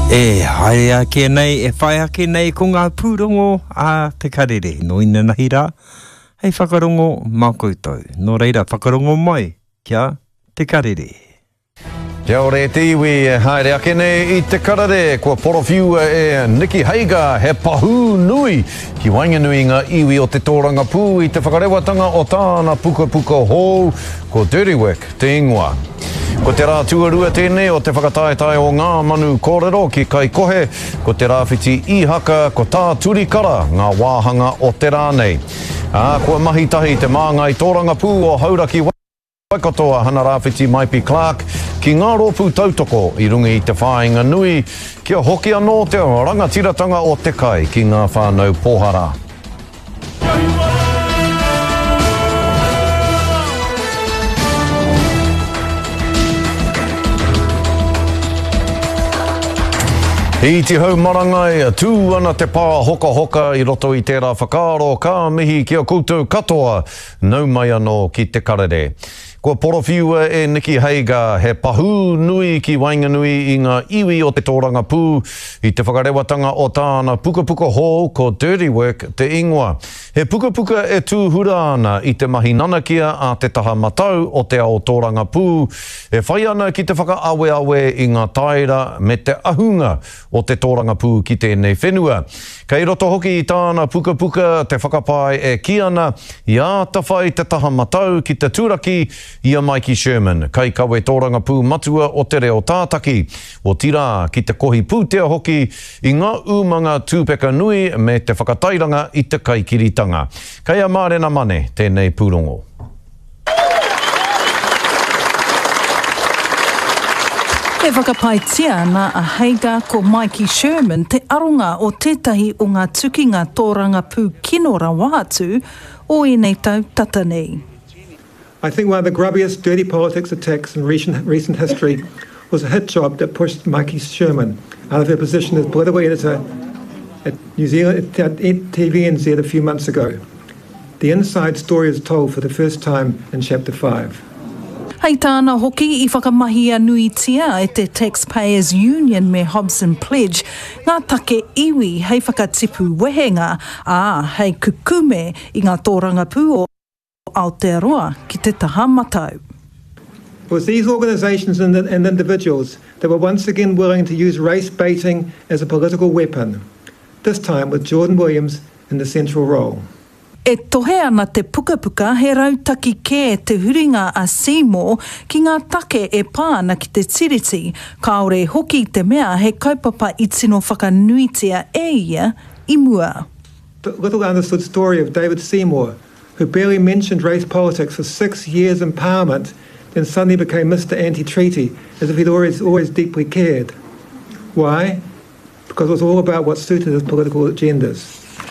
E haere ake nei, e whai ake nei ko ngā pūrongo a te karere. No ina nahi rā, hei whakarongo mā koutou. No reira, whakarongo mai kia te karere. Kia ore te iwi, haere ake nei I te karere, kua porowhiu e Niki Heiga, he pahu nui ki Wainganui ngā iwi o te tōranga pū I te whakarewatanga o tāna puka puka hou, ko Dirty Work, te ingoa. Ko te rā tuarua tēnei o te whakataetai o ngā manu kōrero ki Kaikohe, ko te rāwhiti ihaka ko tā turikara ngā wāhanga o te rā nei. Kua mahitahi te māngai tōranga pū o Hauraki Waikatoa hana rāwhiti Maipi Clark ki ngā rōpū tautoko I runga I te whāinga nui kia hoki anō te rangatiratanga o te kai ki ngā whānau pōhara. I te hau marangai, tū ana te pā hoka hoka I roto I tērā whakaaro, ka mihi kia koutou katoa, nau mai anō ki te karere. Kua porowhiua e Niki Heiga, he pahu nui ki Wainganui I ngā iwi o te tōranga pū, I te whakarewatanga o tāna puka puka hou ko Dirty Work te ingoa. He puka puka e tūhura ana I te mahi nanakia a te taha matau o te ao tōranga pū, e whai ana ki te whakaawe awe I ngā taira me te ahunga o te tōranga pū ki tēnei whenua. Kei roto hoki I tāna puka puka te whakapai e ki ana, I ātawhai te taha matau ki te tūraki Ia Mikey Sherman, kai kawe tōranga pū matua o te reo tātaki, o tira ki te kohi pūtea hoki I ngā umanga tūpeka nui me te whakatairanga I te kaikiritanga. Kai a mārena mane tēnei pūrongo. E whakapaitia na a Heiga ko Mikey Sherman te aronga o tētahi o ngā tukinga tōranga pū kino rawātu o I nei tau tata nei. I think one of the grubbiest dirty politics attacks in recent history was a hit job that pushed Mikey Sherman out of her position as political editor at New Zealand at TVNZ a few months ago. The inside story is told for the first time in Chapter 5. Hei tāna hoki I whakamahi anui tia e te Taxpayers Union me Hobson Pledge, ngā take iwi hei whakatipu wehenga hei kukume I ngā tōranga pū o Aotearoa ki te taha matau. It was these organisations and individuals that were once again willing to use race baiting as a political weapon, this time with Jordan Williams in the central role. E tohe ana te puka puka he rautaki kē te huringa a Seymour ki ngā take e pāna ki te tiriti, kaore hoki te mea he kaupapa I tino whakanuitia e ia I mua. The little understood story of David Seymour, who barely mentioned race politics for 6 years in Parliament, then suddenly became Mr. Anti-Treaty, as if he'd always deeply cared. Why? Because it was all about what suited his political agendas.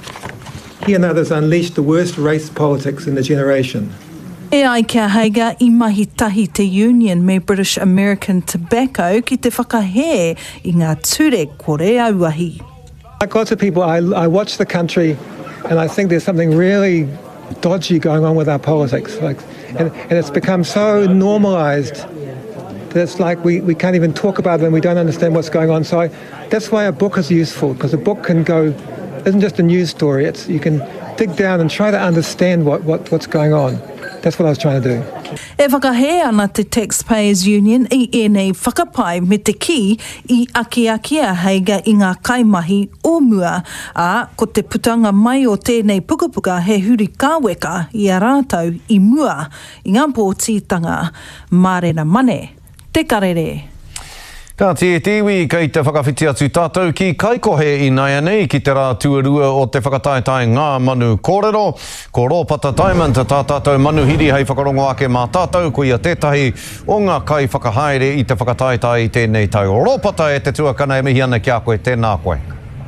He and others unleashed the worst race politics in the generation. E ai kia Heiga I mahi tahi te Union me British American Tobacco ki te whakahē I ngā ture kore auahi. Like lots of people, I watch the country and I think there's something really dodgy going on with our politics, and it's become so normalised that it's like we can't even talk about it and we don't understand what's going on. So that's why a book is useful, because a book isn't just a news story. You can dig down and try to understand what's going on. That's what I was trying to do. E whakahē ana te Taxpayers Union I enei whakapai me te ki I aki a Heiga I ngā kaimahi o mua, ko te putanga mai o tēnei pukapuka he huri kāweka I a rātau I mua I ngā pōtitanga mārena mane, te karere. Ka te tiwi kei te whakawhiti atu tātou ki Kaikohe I naia nei ki te rā tuarua o te whakataetai ngā manu kōrero. Ko Rōpata Diamond tā tātou manuhiri hei whakarongo ake mā tātou ko ia tētahi o ngā kai whakahaere I te whakataetai I tēnei tau. Rōpata e te tuakana e mihi ana ki a koe, tēnā koe.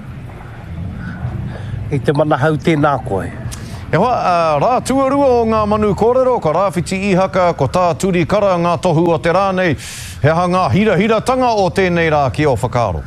I te mana hau tēnā koe. E hoa, rā tuarua o ngā manu kōrero, ko rāwhiti ihaka, ko tā turikara ngā tohu o te rānei, he ha ngā hira tanga o tēnei rā ki o whakaaro.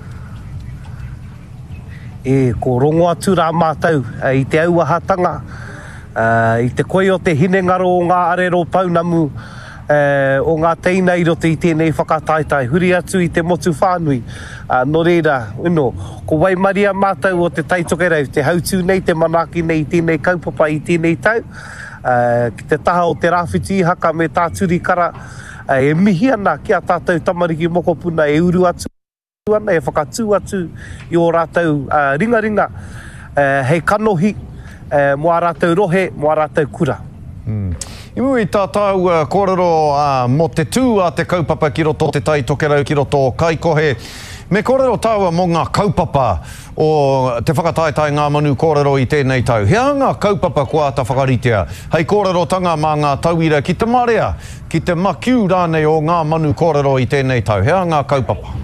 Ko rongo atu rā mātau I te auahatanga, I te koe o te hinengaro o ngā arero paunamu, o ngā teina i roto i tēnei whakataitai. Huri atu i te motu whānui. No reira, ko waimaria mātou o te taitokerau, te hautū nei, te manaki nei i tēnei kaupapa i tēnei tau. Ki te taha o te rāwhiti haka me tāturi kara, e mihi ana ki a tātou tamariki mokopuna e uru atu ana, e whakatū atu i o rātou ringa, hei kanohi, mo a rātou rohe, mo a rātou kura. Imu i tātau kōrero mo te tū a te kaupapa ki roto te tai tokerau ki roto Kaikohe. Me kōrero tāua mo ngā kaupapa o te whakataitai ngā manu kōrero i tēnei tau. Hea ngā kaupapa kua ta whakaritea. Hei kōrero tanga mā ngā tauira ki te marea, ki te makiu rānei o ngā manu kōrero i tēnei tau. Hea ngā kaupapa.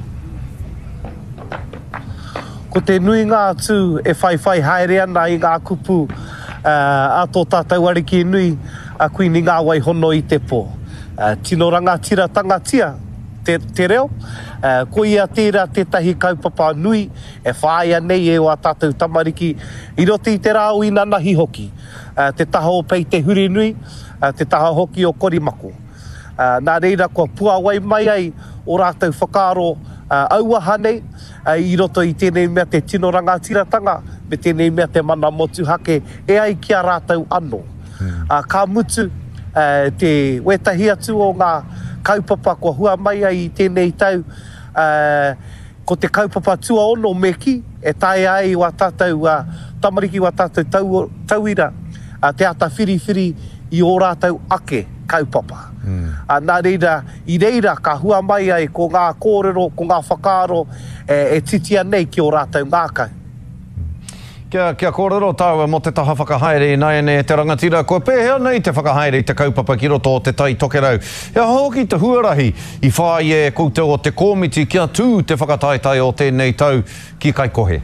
Ko te nui ngā atu e whai haere ana i ngā kupu a tō tātou ariki nui a kui ni ngā wai hono i te pō. Tino rangatira tangatia te reo. Ko ia tērā tētahi kaupapa nui e whāia nei e o a tātou tamariki i roti i te rāu i nanahi hoki. Te taha o pei te huri nui, te taha hoki o Korimako. Nā reira kua pua wai mai ai o rātou whakaaro auaha nei i roto i tēnei mea te tino rangatiratanga me tēnei mea te mana motu hake e ai ki a rātou anō. Ka mutu te wetahi atu o ngā kaupapa kua hua mai ai i tēnei tau ko te kaupapa tua ono me ki e tae ai wa tātou tamariki wa tātou tauira te ata whiriwhiri i o rātou ake kaupapa. Nā reira, i reira ka hua mai ai ko ngā kōrero, ko ngā whakaaro e titia nei ki o rātou ngākau. Kia kōrero tāua mo te taha whakahaere nai ne te rangatira. Ko pēhea nei te whakahaere i te kaupapa ki roto o te tai tokerau. Hea hoki te huarahi i whai e koutou o te kōmiti kia tū te whakataitai o tēnei tau ki Kaikohe.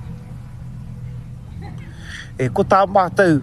Ko tā mātou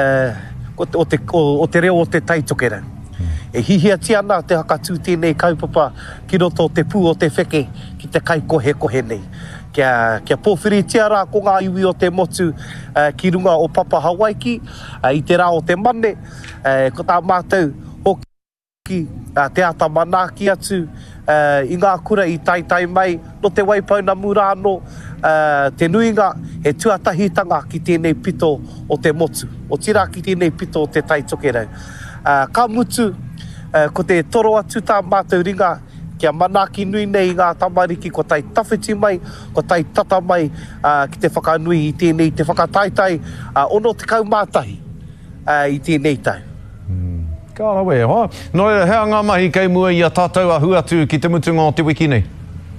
o te reo o te tai tokerau. E hihiati ana te hakatū tēnei kaupapa ki roto o te pū o te wheke ki te Kaikohe nei. Kia pōwhiri tiara ko ngā iwi o te motu ki runga o Papa Hawaiki i te rā o te mane. Ko tā mātou hoki te ata manaki atu i ngā kura i taitai mai no te waipauna murano te nuinga e tuatahitanga ki tēnei pito o te motu. O tira ki tēnei pito o te tai tokerau. Ka mutu ko te toro atu tā mātou ringa kia manaki nui nei ngā tamariki, ko tai tawhiti mai, ko tai tata mai ki te whakanui i tēnei te whakataitai ono te kaumātahi i tēnei tau. Ka rawe, hoa. No hea ngā mahi kei mua i a tātou a huatu ki te mutunga o te wiki nei?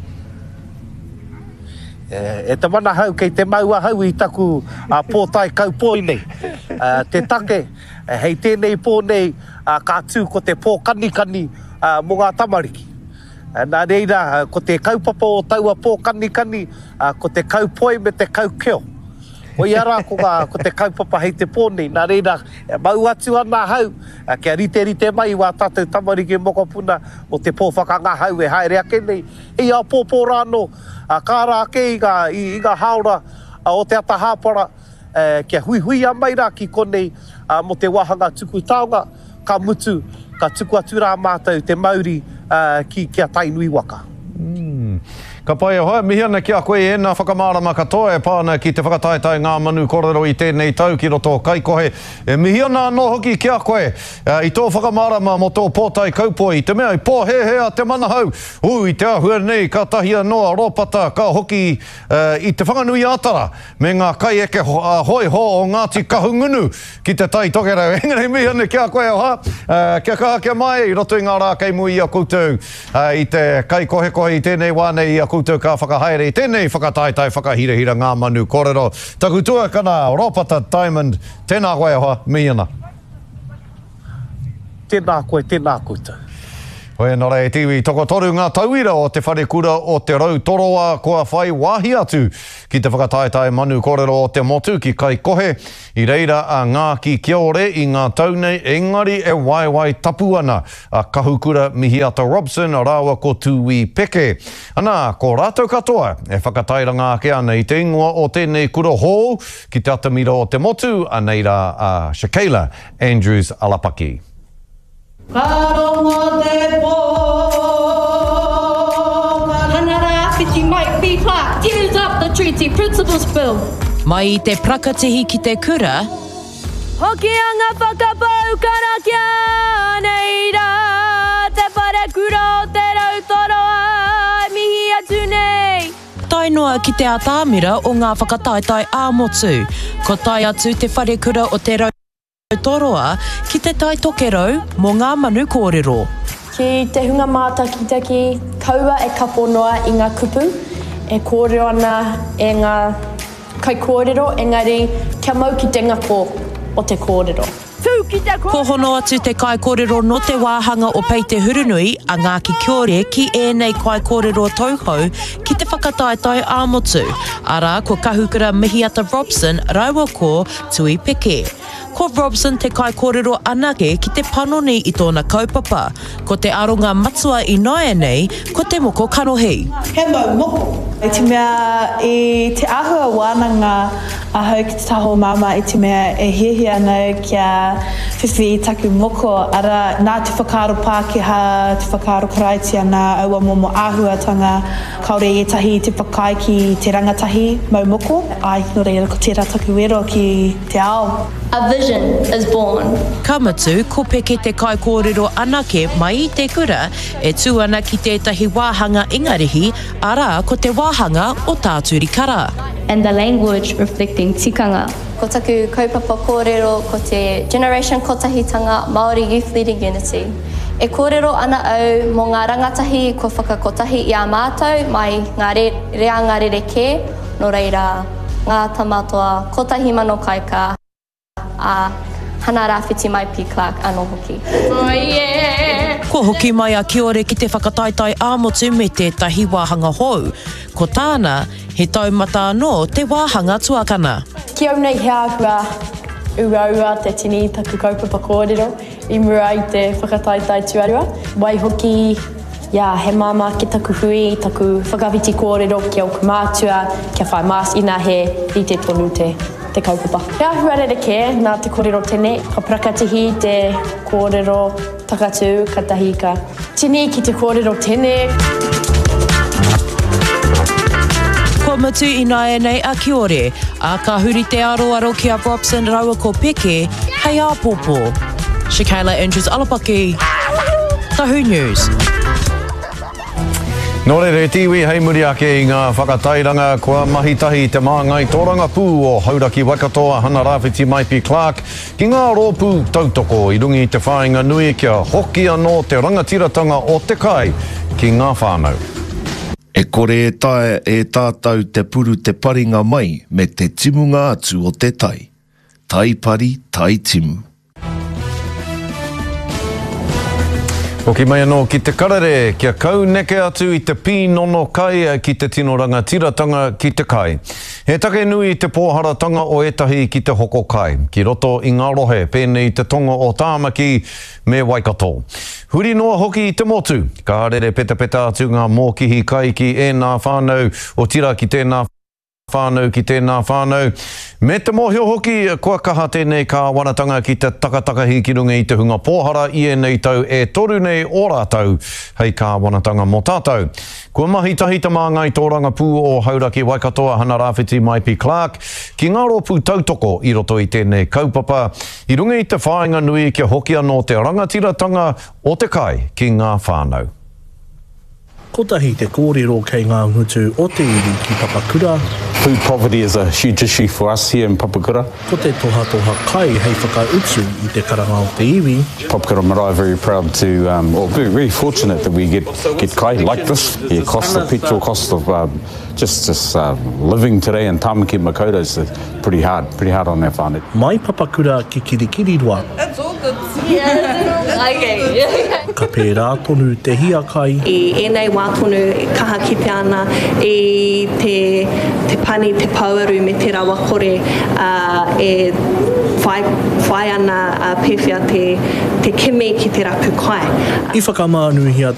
E te mana hau kei te maua hau i taku pōtai kaupoi nei. Te take, hei tēnei pō nei ka tū ko te pō kanikani mo ngā tamariki. Nā reira, ko te kaupapa o taua pō kanikani, ko te kaupoi me te kaukeo. O iara ko te kaupapa hei te pō nei. Nā reira, mau atu ana hau, kia rite mai wā tātou tamariki mokopuna o te pō whakanga hau e haere ake nei. Hei a pōpō rāno, kāra ake i ngā haora o te ata hāpara, kia hui a mai rā ki konei mo te wahanga tuku taonga, ka mutu, ka tuku atu rā mātou te mauri kia tainui waka. Ka pai hoa, mihi ana ki a koe e nā whakamārama katoa e pāna ki te whakataitai ngā manu kōrero i tēnei tau ki roto Kaikohe. E mihi ana anō hoki ki a koe i tō whakamārama mo tō pōtai kaupoi. Te mea i pōhehea te mana hau. Ui, te ahua nei, ka tahia noa ropata, ka hoki i te whanganui atara me ngā kai eke hoi ho o Ngāti Kahungunu ki te tai tokerau. Engari mihi ana ki a koe hoa. Kia kaha kia mai i roto i ngā rā kei mui i a koutou i te Kaikohe kohe i tēnei wānei i a koutou ka whakahaere i tēnei whakataitai whakahirahira ngā manu kōrero. Taku tuakana, Ropata Diamond, tēnā koe hoa, mihi ana. Tēnā koe, tēnā koutou. Hoi nō rei tiwi, toko toru ngā tauira o te wharekura o te rautoroa kua whai wāhi atu ki te whakataitai manu kōrero o te motu ki Kaikohe. I reira a ngāki kia ore i ngā taunei, engari e waiwai tapu ana a kahukura Mihiata Robson a rāua ko Tūwi Peke. Ana, ko rātou katoa e whakatairanga ake ana i te ingoa o tēnei kura hō ki te atamira o te motu a neira a Shakayla Andrews Alapaki. Karongo te po, Hanara Whiti Mike B. Clark tears up the Treaty Principles Bill. Mai I te prakatihi ki te kura, Hoki anga whakapau karakia nei rā, te whare kura o te rautoroa, mihi atu nei. tainoa ki te atāmira o ngā whakataitai ā-motu. Ko tai atu te whare kura o te rautoroa ki te tai tokerau mō ngā manu kōrero. Ki te hunga mātakitaki, kaua e kaponoa I ngā kupu, e kōrero ana e ngā kai kōrero, engari kia mau ki te ngapo o te kōrero. Ko hono atu te kai kōrero no te wāhanga o Pei te Hurunui a Ngāki Kiore ki ēnei kai kōrero tauhou ki te whakataitai ā-motu. Arā, ko kahukura Mihiata Robson raua ko Tui Peke. Ko Robson te kai kōrero anake ki te panoni I tōna kaupapa. Ko te aronga matua I noe nei, ko te moko kanohi. He mau moko. I te mea I te ahua wānanga ahau ki te taho mama I te mea e hihi ana kia whiwhi I taku moko. Ara nā te whakaaro Pākehā, te whakaaro karaiti ana aua momo āhuatanga. Kaore I tahi te whakai ki te rangatahi mau moko. Ai, no reira ko tērā taku wero ki te ao. A vision is born. Kamatu, ko peke te kai kōrero anake mai I te kura e tū ana ki tētahi wāhanga ingarihi, arā ko te wāhanga o tāturi kara. And the language reflecting tikanga. Ko taku kaupapa kōrero, ko te Generation Kotahitanga Māori Youth Leading Unity. E kōrero ana au mō ngā rangatahi ko whakakotahi I a mātou mai ngā rea ngā rereke, no reira ngā tamatoa kotahi mano kaika a Hanara Whiti Mai P. Clark anō hoki. Oh yeah! Ko hoki mai a Kiore ki te whakataitai ā-motu me tētahi wāhanga hou. Ko tāna, he taumata anō te wāhanga tuakana. Ki au nei he āhua ua te tini taku kaupapa kōrero I mua I te whakataitai tuarua. Wai hoki, he mama ki taku hui, taku whakawhiti kōrero ki au kumātua, kia whai mas ina he I te tonu te kaupapa. He ahua rereke nā te kōrero tene, ka prakatihi te kōrero takatu katahi ka tini ki te kōrero tene. Ko matu I nāia nei a Kiore, a ka huri te aroaro ki a Robson raua ko peke, hei a pōpō. Shakayla Andrews Alapaki, Tahu News. Nō re tiwi hei muri ake I ngā whakatairanga kua mahitahi te māngai tōranga pū o Hauraki Waikatoa Hanara Whiti Mai P. Clark ki ngā rōpū tautoko I rungi te whāinga nui kia hoki anō te rangatiratanga o te kai ki ngā whānau. E kore e tae e tātou te puru te paringa mai me te timunga atu o te tai. Tai pari, tai timu. Hoki mai anō ki te karere, kia kauneke atu I te pīnono kai ki te tino rangatiratanga ki te kai. He take nui te pōharatanga o etahi ki te hoko kai, ki roto I ngā rohe, pēnei te tonga o Tāmaki me Waikato. Huri noa hoki I te motu, ka harere peta atu ngā mōkihi kai ki ēnā whānau o tira ki tēnā whānau ki tēnā whānau. Me te mōhio hoki, kua kaha tēnei ka wanatanga ki te takatakahi ki runga I te hunga pōhara I nei tau e toru nei o rātau hei ka wanatanga mō tātou. Kua mahitahi te māngai tōranga pū o Hauraki Waikatoa Hanara Whiti Mai P. Clark ki ngā rōpū tautoko I roto I tēnei kaupapa I runga I te whāinga nui kia hoki anō te rangatiratanga o te kai ki ngā whānau. Kotahi te kōrero kei ngā ngutu o te iri ki Papakura. Food poverty is a huge issue for us here in Papakura. Ko te toha kai hei whakautu I te karanga o te iwi. Papakura Marae very proud to, or very fortunate that we get kai like this. The cost of petrol, cost of just living today in Tāmaki Makaurau is pretty hard on our whānau. Mai Papakura ki kirikiri roa. It's all good. Yeah, okay. Ka pērā tonu te hia kai. I ēnei wā tonu kaha ki te ana I te pani, te pauaru me te rawa kore e whai ana pewhia te kime ki te rapu kai. I whakamānuhia